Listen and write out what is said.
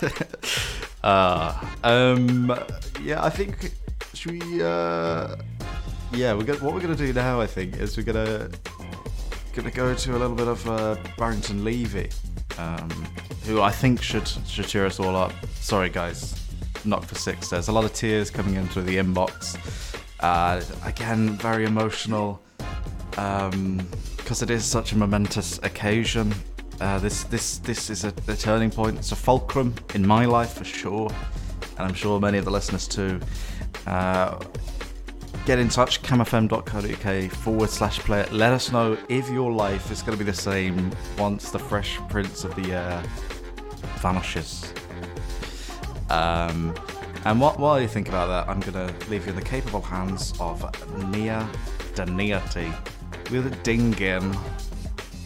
Yeah, I think should we? Yeah, what we're gonna do now, I think, is we're gonna go to a little bit of Barrington Levy, who I think should cheer us all up. Sorry, guys. Knock for Six. There's a lot of tears coming in through the inbox. Again, very emotional, because it is such a momentous occasion. This is a turning point. It's a fulcrum in my life for sure, and I'm sure many of the listeners too. Get in touch, camfm.co.uk/play it. Let us know if your life is going to be the same once the Fresh Prince of the Air vanishes. And while you think about that, I'm going to leave you in the capable hands of Nia Daniati with Dingin.